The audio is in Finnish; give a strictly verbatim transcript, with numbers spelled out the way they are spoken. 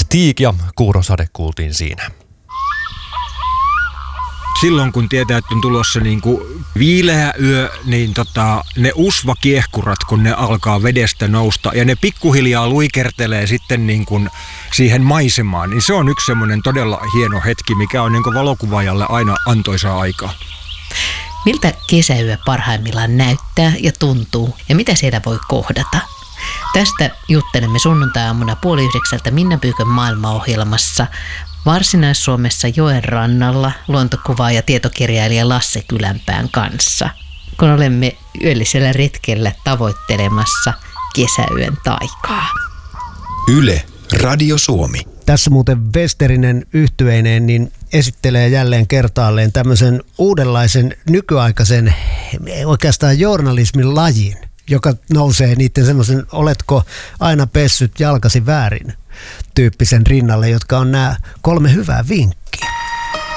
Stig ja Kuurosade kuultiin siinä. Silloin kun tietää, että on tulossa niin kuin viileä yö, niin tota, ne usvakiehkurat, kun ne alkaa vedestä nousta ja ne pikkuhiljaa luikertelee sitten niin kuin siihen maisemaan, niin se on yksi semmoinen todella hieno hetki, mikä on niin kuin valokuvaajalle aina antoisaa aikaa. Miltä kesäyö parhaimmillaan näyttää ja tuntuu ja mitä siellä voi kohdata? Tästä juttelemme sunnuntai-aamuna puoli yhdeksältä Minna Pyykön maailmaohjelmassa Varsinais-Suomessa joen rannalla luontokuvaaja ja tietokirjailija Lasse Kylänpään kanssa, kun olemme yöllisellä retkellä tavoittelemassa kesäyön taikaa. Yle, Radio Suomi. Tässä muuten Westerinen yhtyeineen niin esittelee jälleen kertaalleen tämmöisen uudenlaisen nykyaikaisen oikeastaan journalismin lajin, joka nousee niiden semmoisen oletko aina pessyt jalkasi väärin tyyppisen rinnalle, jotka on nämä kolme hyvää vinkkiä.